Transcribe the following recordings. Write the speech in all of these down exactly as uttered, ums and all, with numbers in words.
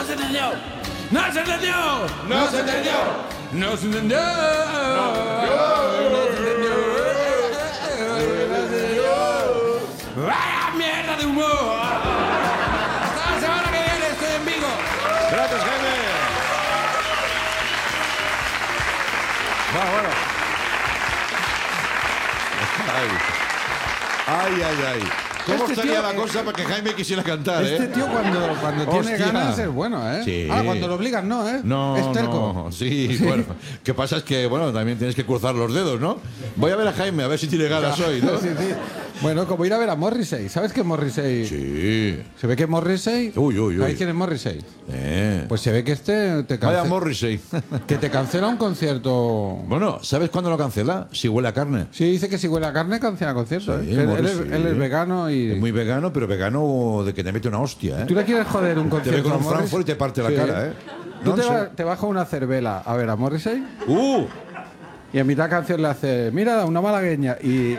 No se entendió. No se entendió. No se entendió. No se entendió. ¡Vaya mierda de humor! Hasta la semana que viene estoy en Vigo. Gracias, Jaime. Va, bueno. Ay, ay, ay. ay. ¿Cómo Este estaría tío, la eh, cosa para que Jaime quisiera cantar, Este eh? tío cuando, cuando tiene Hostia. ganas es bueno, ¿eh? Sí. Ah, cuando lo obligan, no, ¿eh? No, es terco. no, sí, bueno. ¿Qué pasa? Es que, bueno, también tienes que cruzar los dedos, ¿no? Voy a ver a Jaime, a ver si tiene ganas hoy, ¿no? Sí, sí. Bueno, como ir a ver a Morrissey. ¿Sabes que Morrissey? Sí. Se ve que Morrissey... Uy, uy, uy. ¿Sabes quién es Morrissey? Eh. Pues se ve que este te Vaya cance- Morrissey. que te cancela un concierto. Bueno, ¿sabes cuándo lo cancela? Si huele a carne. Sí, dice que si huele a carne cancela conciertos. Sí, ¿eh? Él, él es, Morrissey. él es vegano y... Es muy vegano, pero vegano de que te mete una hostia, ¿eh? ¿Tú le quieres joder un Te concierto ve con a un Morrissey? Frankfurt y te parte la Sí. cara, ¿eh? Tú No te, sé. va- te bajas una cervela a ver a Morrissey ¡Uh! y a mitad canción le hace, mira, una malagueña. Y... y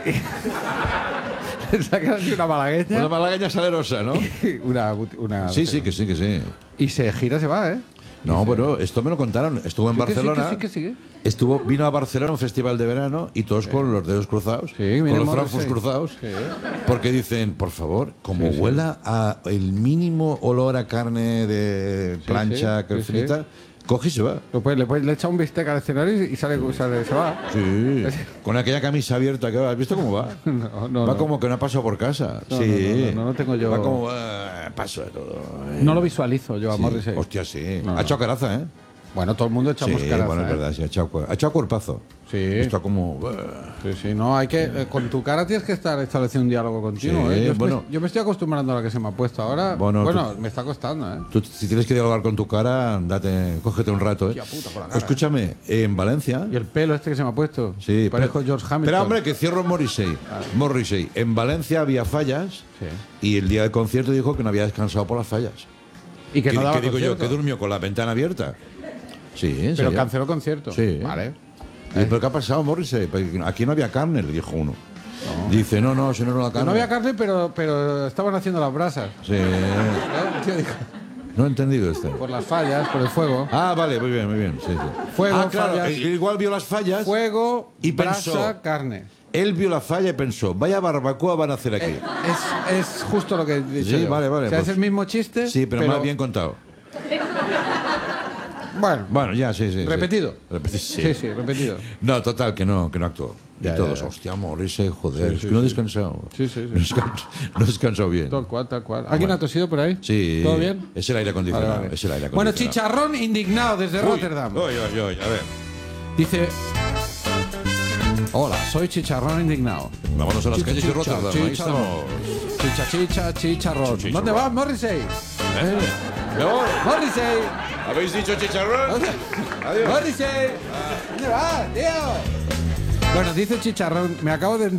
le sacas así una malagueña. Una malagueña salerosa, ¿no? una, una- Sí, sí, que sí, que sí. Y se gira, se va, ¿eh? No, bueno, esto me lo contaron. Estuvo en Sí, que sí, Barcelona. que sí, que sí. Estuvo, vino a Barcelona a un festival de verano y todos con los dedos cruzados, Sí, con mira, los Morrissey. Frankfurts cruzados, Sí. porque dicen, por favor, como Sí, sí. huela a el mínimo olor a carne de plancha, sí, que sí, frita, coge y se va. Lo puedes- le, puedes- le echa un bistec al escenario y sale, sale se va. Sí, con aquella camisa abierta que va. ¿Has visto cómo va? No, no, va no. como que no ha pasado por casa. No, sí. no, no, no, no tengo yo- Va como, eh, paso de todo. No lo visualizo yo a Sí. Morrissey. Hostia, sí. No, ha no. echado caraza, ¿eh? Bueno, todo el mundo echamos sí, caraza, bueno, es ¿eh? verdad, sí, ha echado, cu- ha echado cuerpazo. Sí. Está como... Sí, sí, no, hay que... eh, con tu cara tienes que estar estableciendo un diálogo continuo, Sí, ¿eh? Yo, bueno. me, yo me estoy acostumbrando a lo que se me ha puesto ahora. Bueno, Bueno, tú- me está costando, ¿eh? Tú, si tienes que dialogar con tu cara, date, cógete un rato, ¿eh? Hostia puta, con la cara, Escúchame, en Valencia... Y el pelo este que se me ha puesto. Sí, Parejo pero- George Hamilton. Pero hombre, que cierro Morrissey. Morrissey. En Valencia había fallas Sí. y el día del concierto dijo que no había descansado por las fallas. Y que ¿Qué, no daba qué digo yo? concierto. ¿Que durmió con la ventana abierta? Sí, en Pero serio. canceló concierto. Sí. Vale. ¿Y ¿Pero qué ha pasado, Morrissey? Porque aquí no había carne, le dijo uno. Dice, no, no, si no era la Que carne. no había carne, pero, pero estaban haciendo las brasas. Sí. ¿Eh? El tío dijo, No he entendido este. por las fallas, por el fuego. Ah, vale, muy bien, muy bien. Sí, sí. Fuego, ah, claro, fallas. eh, igual vio las fallas. Fuego, Y brasa, pensó- carne. Él vio la falla y pensó, vaya barbacoa van a hacer aquí. Es, es justo lo que he dicho Sí, yo. vale, vale, O sea, pues- es el mismo chiste, Sí, pero, más bien contado. Bueno, Bueno, ya, sí, sí. sí. repetido. Repeti- Sí, sí, repetido. No, total, que no, que no actuó. Ya, y todos, ya, ya. hostia, Morrissey, joder, Sí, es sí, que no he sí. descansado. Sí, sí, sí. No he descansado, no he descansado bien. Tal cual, tal cual. ¿Alguien Bueno. ha tosido por ahí? Sí. ¿Todo bien? Es el aire acondicionado. Vale, vale. Es el aire Bueno, acondicionado. chicharrón indignado desde Uy, Rotterdam. Uy, uy, uy, a ver. Dice... Hola, soy chicharrón indignado. Vámonos a las Chicha, calles de chicha, Rotterdam. Ahí chicharrón. estamos. Chicha, chicha, chicharrón. Chicharrón. ¿Dónde vas, Morrissey? ¿Eh? No, ¡Morrissey! ¿habéis dicho chicharrón? Adiós. ¡Morrissey! ¿Dónde vas, tío? Bueno, dice chicharrón, me acabo de